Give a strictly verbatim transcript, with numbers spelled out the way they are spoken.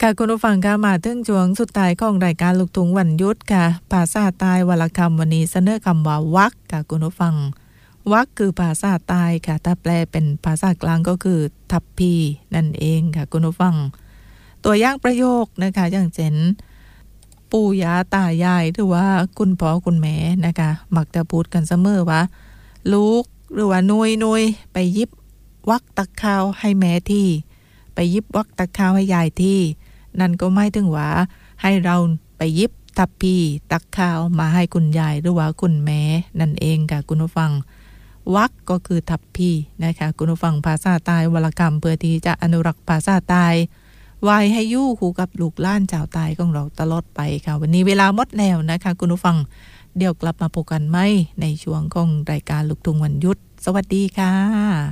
ค่ะคุณผู้ฟังค่ะมาถึงช่วงสุดท้ายของรายการลูกทุ่งวันหยุดค่ะภาษาใต้วรรณคำวันนี้เสนอคำว่าวักค่ะคุณผู้ฟังวักคือภาษาใต้ค่ะถ้าแปลเป็นภาษากลางก็คือทัพพีนั่นเองค่ะคุณผู้ฟังตัวอย่างประโยคนะคะอย่างเช่นปู่ย่าตายายหรือว่าคุณพ่อคุณแม่นะคะมักจะพูดกันเสมอว่าลูกหรือว่านุยนุยไปยิบวักตักข้าวให้แม่ที่ไปยิบวักตักข้าวให้ยายที่นั่นก็หมายถึงว่าให้เราไปยิบทัพพีตักข้าวมาให้คุณยายหรือว่าคุณแม่นั่นเองค่ะคุณผู้ฟังวักก็คือทัพพีนะคะคุณผู้ฟังภาษาใต้วรรณกรรมเพื่อที่จะอนุรักษ์ภาษาใต้ไว้ให้อยู่คู่กับลูกหลานชาวใต้ของเราตลอดไปค่ะวันนี้เวลาหมดแล้วนะคะคุณผู้ฟังเดี๋ยวกลับมาพบกันใหม่ในช่วงของรายการลูกทุ่งวันหยุดสวัสดีค่ะ